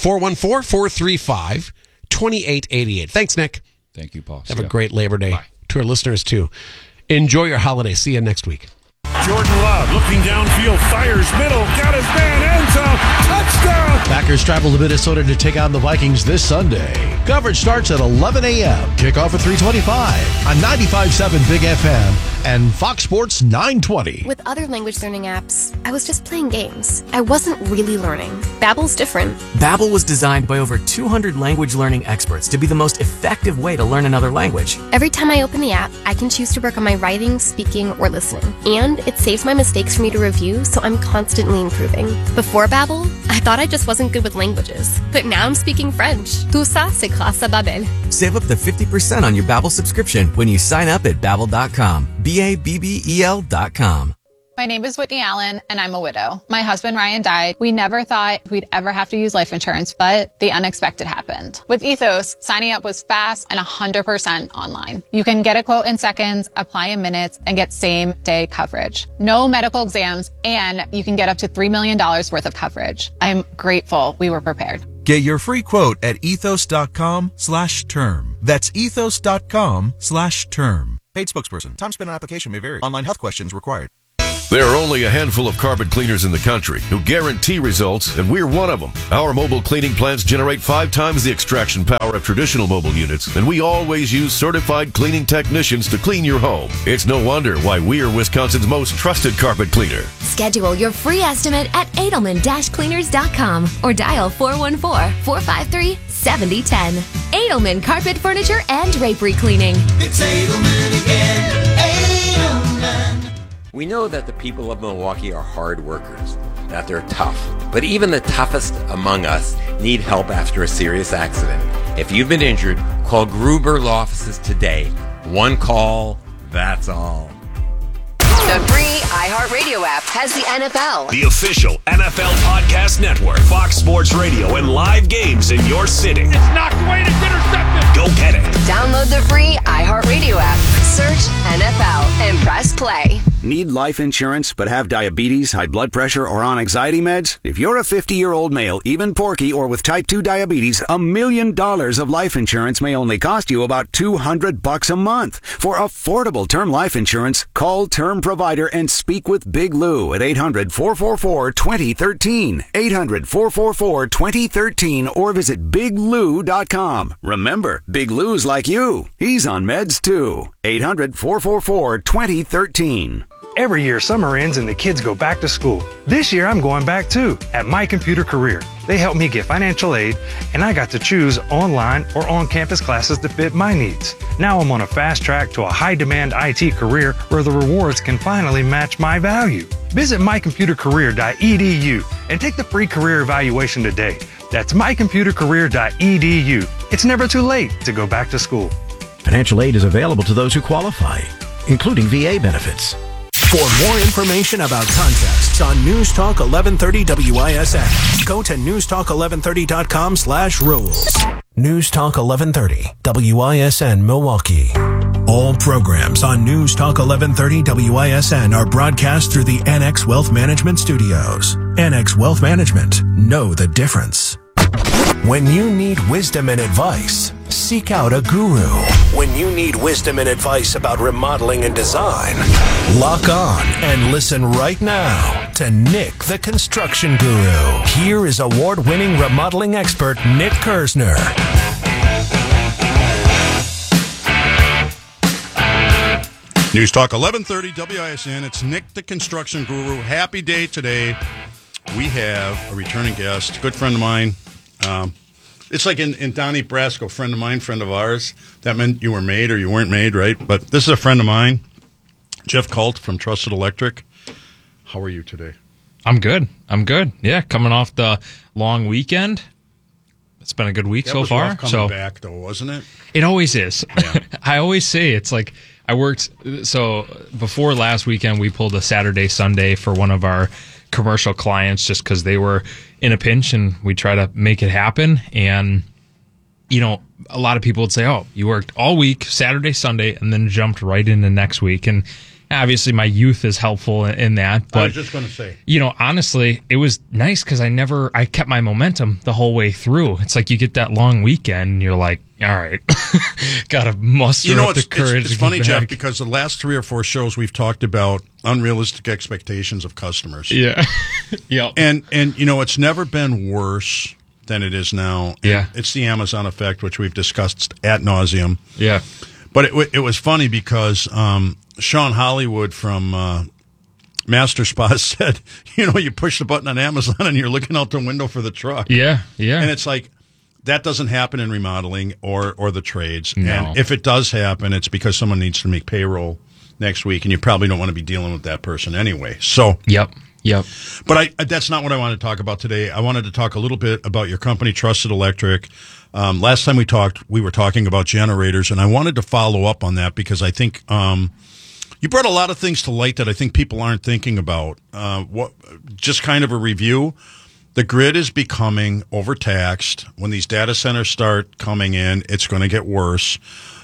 414-435-2888. Thanks, Nick. Thank you, Paul. Have a great Labor Day. Bye. To our listeners, too. Enjoy your holiday. See you next week. Jordan Love looking downfield, fires middle, got his man, end zone, touchdown! Packers travel to Minnesota to take on the Vikings this Sunday. Coverage starts at 11 a.m. Kickoff at 3:25 on 95.7 Big FM and Fox Sports 920. With other language learning apps, I was just playing games. I wasn't really learning. Babbel's different. Babbel was designed by over 200 language learning experts to be the most effective way to learn another language. Every time I open the app, I can choose to work on my writing, speaking, or listening. And it saves my mistakes for me to review, so I'm constantly improving. Before Babbel, I thought I just wasn't good with languages. But now I'm speaking French. Tout ça, c'est grâce à Babbel. Save up to 50% on your Babbel subscription when you sign up at Babbel.com. BABBEL.com. My name is Whitney Allen, and I'm a widow. My husband, Ryan, died. We never thought we'd ever have to use life insurance, but the unexpected happened. With Ethos, signing up was fast and 100% online. You can get a quote in seconds, apply in minutes, and get same-day coverage. No medical exams, and you can get up to $3 million worth of coverage. I'm grateful we were prepared. Get your free quote at ethos.com/term. That's ethos.com/term. Paid spokesperson. Time spent on application may vary. Online health questions required. There are only a handful of carpet cleaners in the country who guarantee results, and we're one of them. Our mobile cleaning plants generate 5 times the extraction power of traditional mobile units, and we always use certified cleaning technicians to clean your home. It's no wonder why we're Wisconsin's most trusted carpet cleaner. Schedule your free estimate at Edelman-Cleaners.com or dial 414-453-7010. Edelman Carpet Furniture and Drapery Cleaning. It's Edelman again. Edelman. We know that the people of Milwaukee are hard workers, that they're tough. But even the toughest among us need help after a serious accident. If you've been injured, call Gruber Law Offices today. One call, that's all. The free iHeartRadio app has the NFL. The official NFL Podcast Network, Fox Sports Radio, and live games in your city. It's knocked away and it's intercepted. Go get it. Download the free iHeartRadio app. Search NFL and press play. Need life insurance but have diabetes, high blood pressure, or on anxiety meds? If you're a 50-year-old male, even porky, or with type 2 diabetes, $1 million of life insurance may only cost you about $200 a month. For affordable term life insurance, call Term Provider and speak with Big Lou at 800-444-2013. 800-444-2013 or visit biglou.com. Remember, Big Lou's like you. He's on meds too. 800-444-2013. Every year, summer ends and the kids go back to school. This year, I'm going back too, at My Computer Career. They helped me get financial aid, and I got to choose online or on-campus classes that fit my needs. Now I'm on a fast track to a high-demand IT career where the rewards can finally match my value. Visit mycomputercareer.edu and take the free career evaluation today. That's mycomputercareer.edu. It's never too late to go back to school. Financial aid is available to those who qualify, including VA benefits. For more information about contests on News Talk 1130 WISN, go to newstalk1130.com/rules. News Talk 1130 WISN Milwaukee. All programs on News Talk 1130 WISN are broadcast through the NX Wealth Management Studios. NX Wealth Management. Know the difference. When you need wisdom and advice, seek out a guru. When you need wisdom and advice about remodeling and design, lock on and listen right now to Nick the Construction Guru. Here is award-winning remodeling expert Nick Kersner. News Talk 1130 WISN. It's Nick the Construction Guru. Happy day today. We have a returning guest, good friend of mine. It's like in Donnie Brasco, friend of mine, friend of ours. That meant you were made or you weren't made, right? But this is a friend of mine, Jeff Colt from Trusted Electric. How are you today? I'm good. Yeah, coming off the long weekend. It's been a good week so far. That was rough coming back, though, wasn't it? It always is. Yeah. I always say it's like I worked. So before last weekend, we pulled a Saturday, Sunday for one of our commercial clients just because they were in a pinch and we try to make it happen. And, you know, a lot of people would say, oh, you worked all week, Saturday, Sunday, and then jumped right into next week. And obviously my youth is helpful in that. But, I was just going to say, you know, honestly, it was nice because I kept my momentum the whole way through. It's like you get that long weekend and you're like, all right, got to muster up the courage. It's funny, Jeff, because the last 3 or 4 shows we've talked about unrealistic expectations of customers. Yeah. Yeah. And you know, it's never been worse than it is now. Yeah. It's the Amazon effect, which we've discussed ad nauseum. Yeah. But it was funny because Sean Hollywood from Master Spa said, you know, you push the button on Amazon and you're looking out the window for the truck. Yeah. Yeah. And it's like, that doesn't happen in remodeling or the trades. No. And if it does happen, it's because someone needs to make payroll next week, and you probably don't want to be dealing with that person anyway. So, Yep. But that's not what I want to talk about today. I wanted to talk a little bit about your company, Trusted Electric. Last time we talked, we were talking about generators, and I wanted to follow up on that because I think You brought a lot of things to light that I think people aren't thinking about. Just kind of a review. The grid is becoming overtaxed. When these data centers start coming in, it's going to get worse.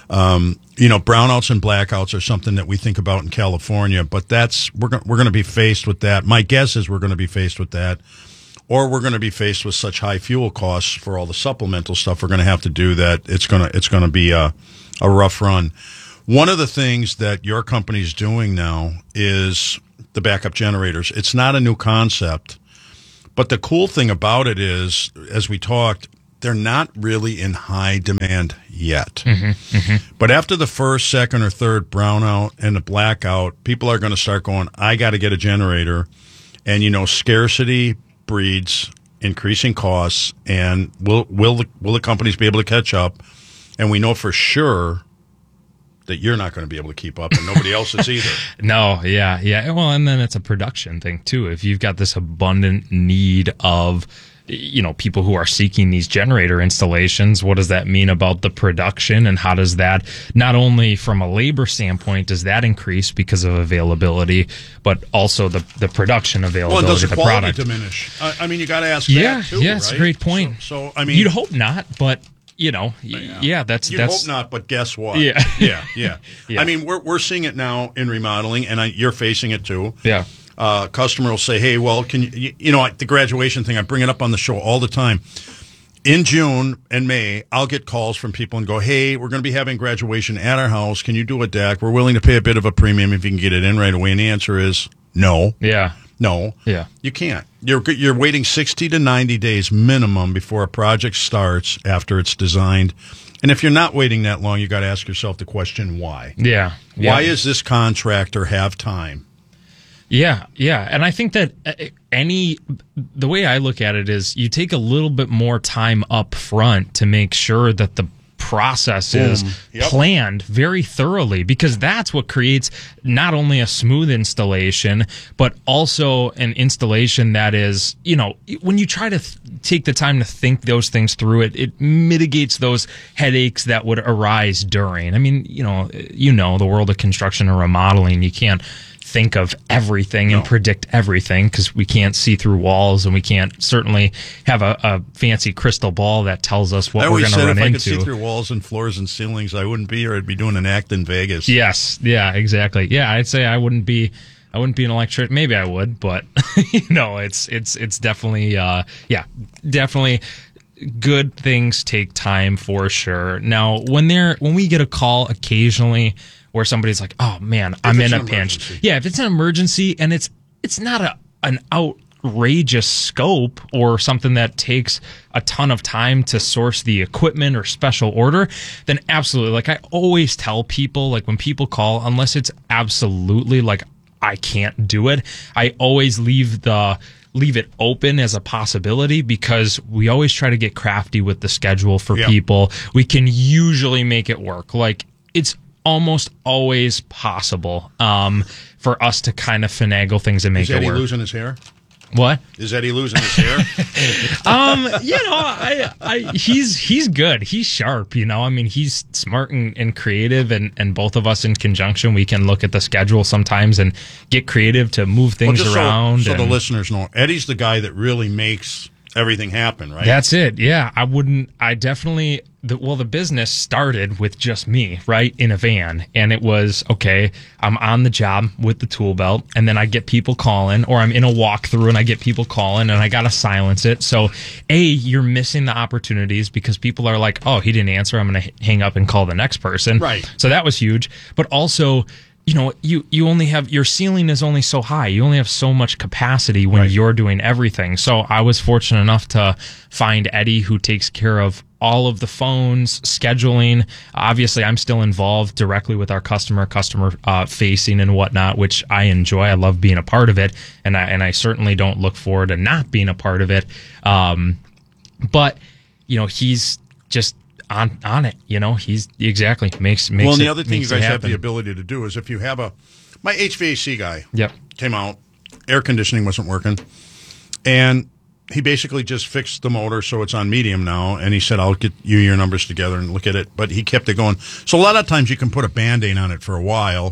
Brownouts and blackouts are something that we think about in California, but we're going to be faced with that. My guess is we're going to be faced with that, or we're going to be faced with such high fuel costs for all the supplemental stuff we're going to have to do that it's going to be a rough run. One of the things that your company's doing now is the backup generators. It's not a new concept, but the cool thing about it is, as we talked, they're not really in high demand yet. But after the first, second, or third brownout and the blackout, people are going to start going, I got to get a generator. And, scarcity breeds increasing costs, and will the companies be able to catch up? And we know for sure that you're not going to be able to keep up, and nobody else is either. No, yeah. Well, and then it's a production thing too. If you've got this abundant need of, people who are seeking these generator installations, what does that mean about the production, and how does that, not only from a labor standpoint, does that increase because of availability, but also the production availability does of the the quality product diminish? You got to ask that too, Yeah, it's right? a great point. So you'd hope not, but that's You'd hope not, but guess what? Yeah. Yeah. We're seeing it now in remodeling, and you're facing it too. Yeah. Customer will say, hey, well, can you, the graduation thing, I bring it up on the show all the time. In June and May, I'll get calls from people and go, hey, we're going to be having graduation at our house. Can you do a deck? We're willing to pay a bit of a premium if you can get it in right away. And the answer is no. Yeah. No. Yeah. You can't. You're waiting 60 to 90 days minimum before a project starts after it's designed. And if you're not waiting that long, you got to ask yourself the question, why? Yeah. Why does this contractor have time? Yeah. And I think that the way I look at it is you take a little bit more time up front to make sure that the process is planned very thoroughly, because that's what creates not only a smooth installation, but also an installation that is, when you try to take the time to think those things through, it mitigates those headaches that would arise during. The world of construction and remodeling, you can't think of everything and predict everything because we can't see through walls, and we can't certainly have a fancy crystal ball that tells us what we're going to run into. If I could see through walls and floors and ceilings, I wouldn't be here. I'd be doing an act in Vegas. Yes. Yeah, exactly. Yeah, I'd say I wouldn't be an electrician. Maybe I would, but it's definitely definitely good things take time for sure. Now, when we get a call occasionally where somebody's like, "Oh man, I'm in a pinch." Yeah, if it's an emergency and it's not an outrageous scope or something that takes a ton of time to source the equipment or special order, then absolutely. Like I always tell people, like when people call, unless it's absolutely like I can't do it, I always leave it open as a possibility, because we always try to get crafty with the schedule for people. We can usually make it work. Like it's almost always possible for us to kind of finagle things and make it work. Is Eddie losing his hair? What? Is Eddie losing his hair? He's good. He's sharp, he's smart and creative, and both of us in conjunction, we can look at the schedule sometimes and get creative to move things around. So the listeners know, Eddie's the guy that really makes everything happen, right? That's it. Yeah. The business started with just me, right, in a van. And it was, okay, I'm on the job with the tool belt, and then I get people calling, or I'm in a walkthrough and I get people calling, and I got to silence it. So, you're missing the opportunities because people are like, oh, he didn't answer, I'm going to hang up and call the next person. Right. So that was huge. But also, you only have, your ceiling is only so high. You only have so much capacity when you're doing everything. So I was fortunate enough to find Eddie, who takes care of all of the phones, scheduling. Obviously, I'm still involved directly with our customer facing and whatnot, which I enjoy. I love being a part of it, and I certainly don't look forward to not being a part of it. But he's just on it, he's exactly makes well, and the it, other thing you guys happen. have the ability to do is, if you have my HVAC guy came out, air conditioning wasn't working, and he basically just fixed the motor so it's on medium now, and he said, I'll get you your numbers together and look at it, but he kept it going. So a lot of times you can put a Band-Aid on it for a while,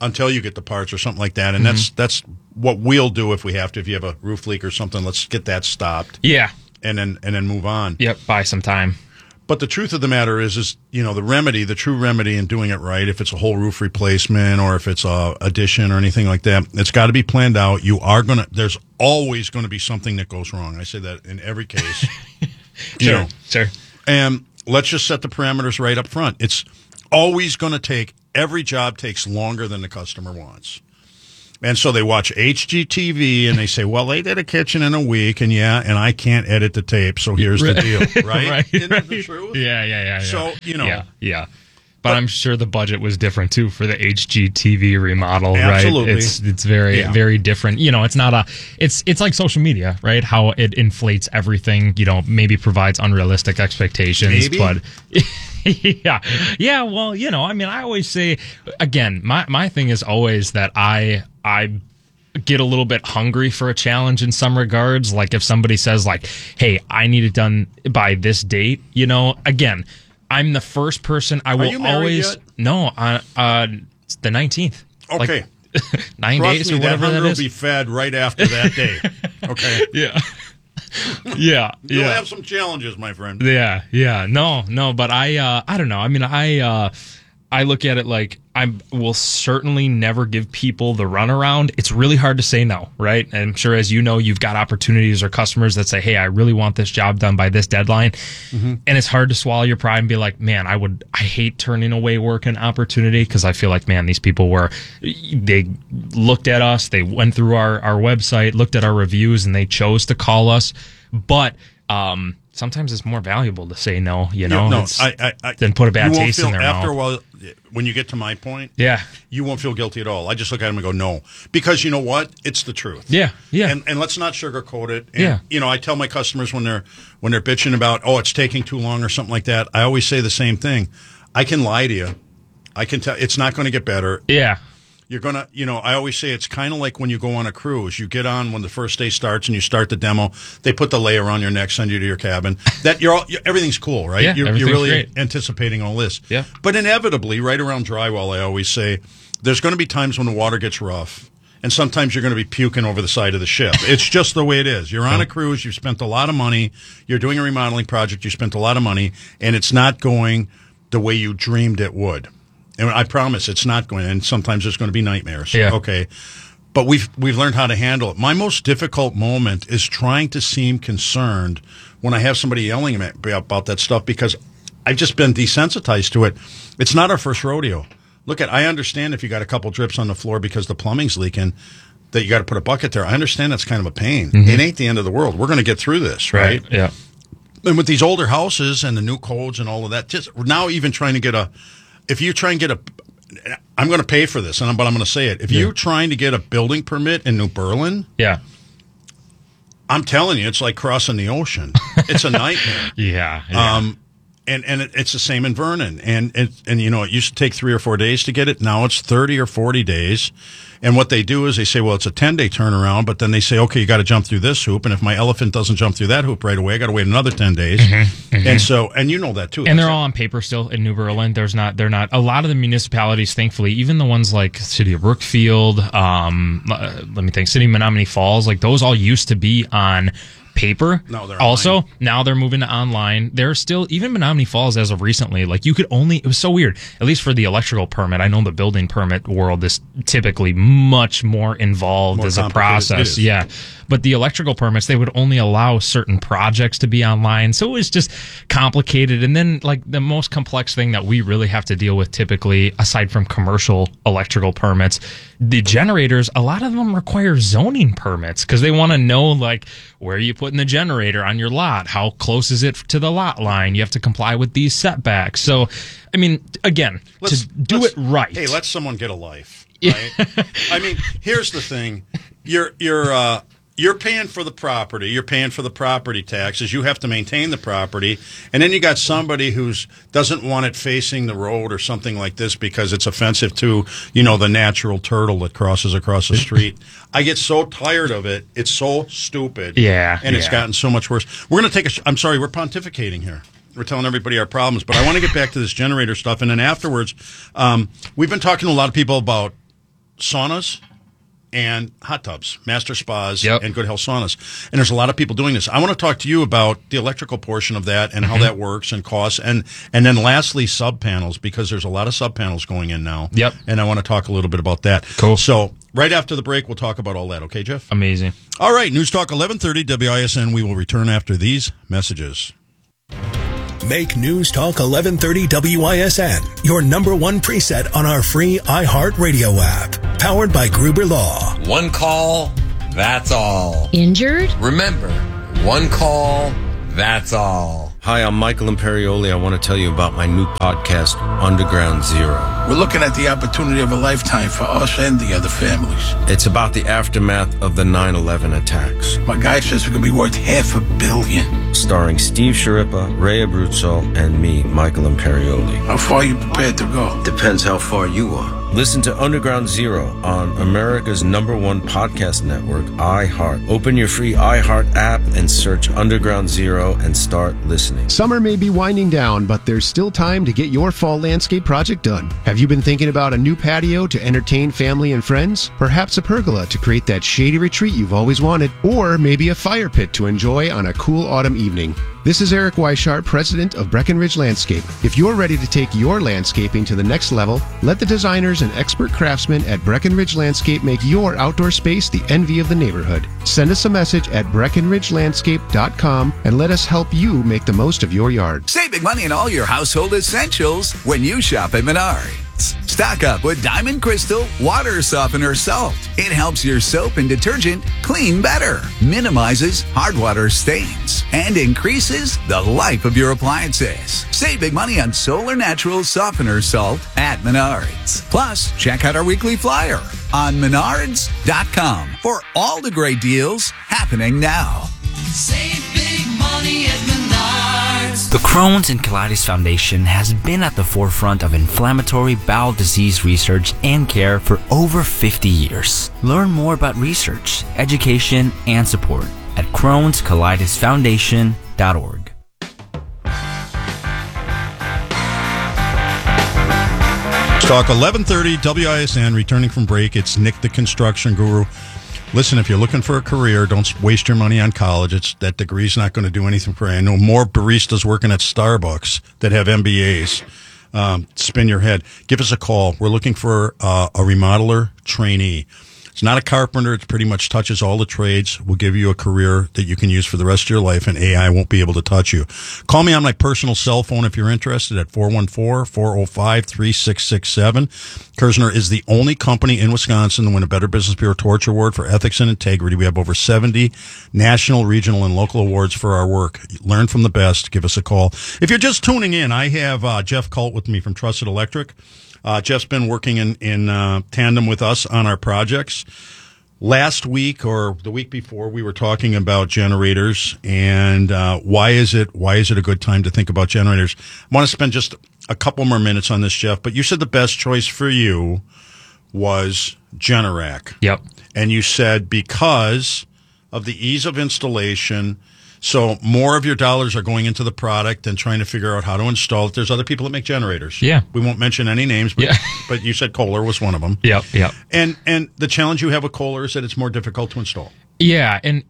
until you get the parts or something like that. And that's what we'll do if we have to. If you have a roof leak or something, let's get that stopped. Yeah. And then move on. Yep, buy some time. But the truth of the matter is the true remedy in doing it right, if it's a whole roof replacement or if it's a addition or anything like that, it's got to be planned out. There's always going to be something that goes wrong. I say that in every case. Sure. And let's just set the parameters right up front. It's always going to every job takes longer than the customer wants. And so they watch HGTV and they say, well, they did a kitchen in a week, and I can't edit the tape, so here's the deal, right? Isn't that the truth? Yeah. So, Yeah. But I'm sure the budget was different, too, for the HGTV remodel, absolutely. right? It's very, very different. It's not it's like social media, right? How it inflates everything, maybe provides unrealistic expectations, maybe. But... Yeah. Well, I always say, again, my thing is always that I get a little bit hungry for a challenge in some regards. Like if somebody says like, hey, I need it done by this date, again, I'm the first person I will Are you married always, yet? No, it's the 19th. Okay. Like 9 Trust days me, or whatever that that hunger is. will be fed right after that day. Okay. Yeah. You'll have some challenges, my friend. Yeah. No, but I don't know. I mean, I look at it like I will certainly never give people the runaround. It's really hard to say no, right? And I'm sure, as you know, you've got opportunities or customers that say, hey, I really want this job done by this deadline. Mm-hmm. And it's hard to swallow your pride and be like, man, I hate turning away work and opportunity, because I feel like, man, these people they looked at us, they went through our website, looked at our reviews, and they chose to call us. But sometimes it's more valuable to say no, than put a bad taste in their mouth. After a while, when you get to my point, yeah, you won't feel guilty at all. I just look at them and go, no. Because you know what? It's the truth. Yeah. And let's not sugarcoat it. And, I tell my customers when they're bitching about, it's taking too long or something like that, I always say the same thing. I can lie to you. I can tell it's not going to get better. Yeah. You're going to, I always say it's kind of like when you go on a cruise. You get on when the first day starts and you start the demo. They put the layer on your neck, send you to your cabin. That everything's cool, right? Yeah, you're really great. anticipating all this. Yeah. But inevitably, right around drywall, I always say, there's going to be times when the water gets rough. And sometimes you're going to be puking over the side of the ship. It's just the way it is. You're on a cruise. You've spent a lot of money. You're doing a remodeling project. You spent a lot of money. And it's not going the way you dreamed it would. And I promise it's not going, and sometimes there's going to be nightmares. Yeah. Okay. But we've learned how to handle it. My most difficult moment is trying to seem concerned when I have somebody yelling at me about that stuff, because I've just been desensitized to it. It's not our first rodeo. I understand if you got a couple drips on the floor because the plumbing's leaking, that you got to put a bucket there. I understand that's kind of a pain. Mm-hmm. It ain't the end of the world. We're going to get through this, right? Yeah. And with these older houses and the new codes and all of that, just now even trying to get if you try and get I'm going to pay for this, but I'm going to say it. If you're trying to get a building permit in New Berlin, I'm telling you, it's like crossing the ocean. It's a nightmare. Yeah. And it's the same in Vernon. And it used to take 3 or 4 days to get it. Now it's 30 or 40 days. And what they do is they say, well, it's a 10-day turnaround, but then they say, okay, you got to jump through this hoop. And if my elephant doesn't jump through that hoop right away, I got to wait another 10 days. Mm-hmm. And you know that too. And they're all on paper still in New Berlin. They're not a lot of the municipalities, thankfully, even the ones like City of Brookfield, let me think, City of Menominee Falls, like those all used to be on paper. No, they're also online. Now they're moving to online. They're still, even Menominee Falls as of recently, like you could only, it was so weird, at least for the electrical permit. I know the building permit world is typically much more involved as a process. Yeah. But the electrical permits, they would only allow certain projects to be online. So it was just complicated. And then like the most complex thing that we really have to deal with typically, aside from commercial electrical permits, the generators, a lot of them require zoning permits because they want to know like where are you putting the generator on your lot? How close is it to the lot line? You have to comply with these setbacks. So, I mean, again, to do it right. Hey, let someone get a life. Right? I mean, here's the thing. You're paying for the property. You're paying for the property taxes. You have to maintain the property. And then you got somebody who doesn't want it facing the road or something like this because it's offensive to, the natural turtle that crosses across the street. I get so tired of it. It's so stupid. Yeah. And it's gotten so much worse. We're going to I'm sorry, we're pontificating here. We're telling everybody our problems. But I want to get back to this generator stuff. And then afterwards, we've been talking to a lot of people about saunas and hot tubs, Master Spas and Good Health Saunas. And there's a lot of people doing this. I want to talk to you about the electrical portion of that and how that works and costs. And then lastly, sub panels, because there's a lot of sub panels going in now. Yep. And I want to talk a little bit about that. Cool. So right after the break, we'll talk about all that. Okay, Jeff? Amazing. All right. News Talk 1130 WISN. We will return after these messages. Make News Talk 1130 WISN your number one preset on our free iHeartRadio app. Powered by Gruber Law. One call, that's all. Injured? Remember, one call, that's all. Hi, I'm Michael Imperioli. I want to tell you about my new podcast, Underground Zero. We're looking at the opportunity of a lifetime for us and the other families. It's about the aftermath of the 9/11 attacks. My guy says we're going to be worth $500 million. Starring Steve Sciarippa, Ray Abruzzo, and me, Michael Imperioli. How far are you prepared to go? Depends how far you are. Listen to Underground Zero on America's #1 podcast network, iHeart. Open your free iHeart app and search Underground Zero and start listening. Summer may be winding down, but there's still time to get your fall landscape project done. Have you been thinking about a new patio to entertain family and friends? Perhaps a pergola to create that shady retreat you've always wanted? Or maybe a fire pit to enjoy on a cool autumn evening? This is Eric Weishart, president of Breckenridge Landscape. If you're ready to take your landscaping to the next level, let the designers and expert craftsmen at Breckenridge Landscape make your outdoor space the envy of the neighborhood. Send us a message at BreckenridgeLandscape.com and let us help you make the most of your yard. Save big money on all your household essentials when you shop at Menards. Stock up with Diamond Crystal Water Softener Salt. It helps your soap and detergent clean better, minimizes hard water stains, and increases the life of your appliances. Save big money on Solar Natural Softener Salt at Menards. Plus, check out our weekly flyer on Menards.com for all the great deals happening now. Save big money at Menards. The Crohn's and Colitis Foundation has been at the forefront of inflammatory bowel disease research and care for over 50 years. Learn more about research, education, and support at Crohn'sColitisFoundation.org. Talk 1130 WISN, returning from break. It's Nick the Construction Guru. Listen, if you're looking for a career, don't waste your money on college. That degree's not going to do anything for you. I know more baristas working at Starbucks that have MBAs. Spin your head. Give us a call. We're looking for a remodeler trainee. It's not a carpenter. It pretty much touches all the trades. We'll give you a career that you can use for the rest of your life, and AI won't be able to touch you. Call me on my personal cell phone if you're interested at 414-405-3667. Kerzner is the only company in Wisconsin to win a Better Business Bureau Torch Award for ethics and integrity. We have over 70 national, regional, and local awards for our work. Learn from the best. Give us a call. If you're just tuning in, I have Jeff Colt with me from Trusted Electric. Jeff's been working in tandem with us on our projects. Last week or the week before, we were talking about generators and why is it a good time to think about generators. I want to spend just a couple more minutes on this, Jeff, but you said the best choice for you was Generac. Yep. And you said because of the ease of installation, so more of your dollars are going into the product and trying to figure out how to install it. There's other people that make generators. Yeah. We won't mention any names, but, but you said Kohler was one of them. Yep. And the challenge you have with Kohler is that it's more difficult to install. Yeah, and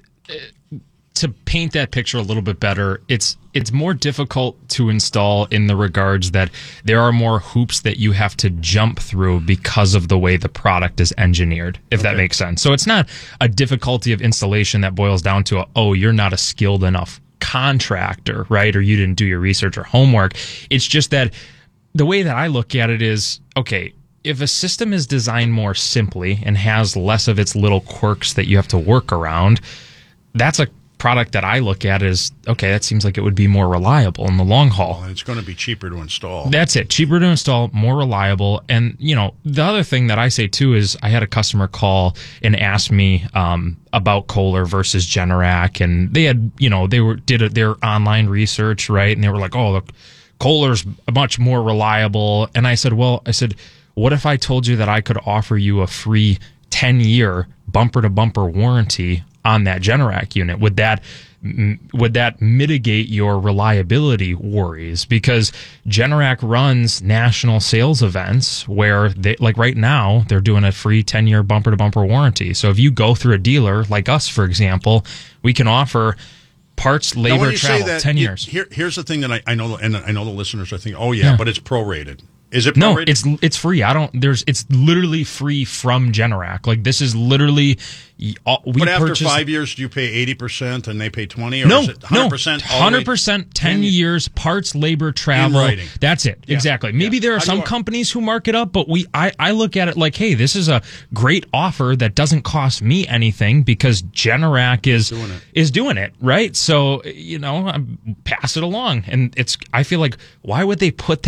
to paint that picture a little bit better, it's more difficult to install in the regards that there are more hoops that you have to jump through because of the way the product is engineered, if that makes sense. So it's not a difficulty of installation that boils down to you're not a skilled enough contractor, right? Or you didn't do your research or homework. It's just that the way that I look at it is, okay, if a system is designed more simply and has less of its little quirks that you have to work around, that's a product that I look at as, okay, that seems like it would be more reliable in the long haul. And it's going to be cheaper to install. That's it. Cheaper to install, more reliable. And, the other thing that I say too is I had a customer call and ask me about Kohler versus Generac. And they had, did their online research, right? And they were like, oh, look, Kohler's much more reliable. And I said, what if I told you that I could offer you a free 10-year bumper-to-bumper warranty on that Generac unit. Would that mitigate your reliability worries? Because Generac runs national sales events where they, like right now, they're doing a free 10-year bumper-to-bumper warranty. So if you go through a dealer like us, for example, we can offer parts, labor, travel, 10 years. Here's the thing that I know, and I know the listeners are thinking, oh yeah, but it's prorated. Is it prorated? No, it's free. It's literally free from Generac. Like, this is literally but after 5 years, do you pay 80% and they pay 20%? Or No, is it 100%? 100%, 10 years, parts, labor, travel. That's it. Yeah. Exactly. Maybe there are some companies who mark it up, but I look at it like, hey, this is a great offer that doesn't cost me anything because Generac is doing it, right? So, I pass it along. And I feel like, why would they put